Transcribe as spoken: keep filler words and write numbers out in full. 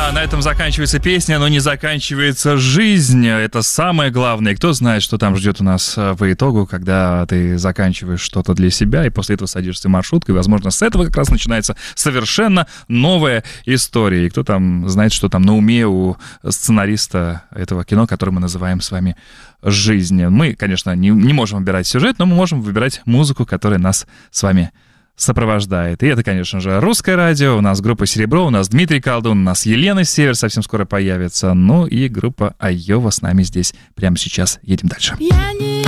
Да, на этом заканчивается песня, но не заканчивается жизнь. Это самое главное. И кто знает, что там ждет у нас по итогу, когда ты заканчиваешь что-то для себя, и после этого садишься в маршрутку, и, возможно, с этого как раз начинается совершенно новая история. И кто там знает, что там на уме у сценариста этого кино, которое мы называем с вами «Жизнь». Мы, конечно, не, не можем выбирать сюжет, но мы можем выбирать музыку, которая нас с вами сопровождает. И это, конечно же, Русское радио. У нас группа «Серебро», у нас Дмитрий Колдун, у нас Елена Север совсем скоро появится. Ну и группа Айова с нами здесь прямо сейчас. Едем дальше.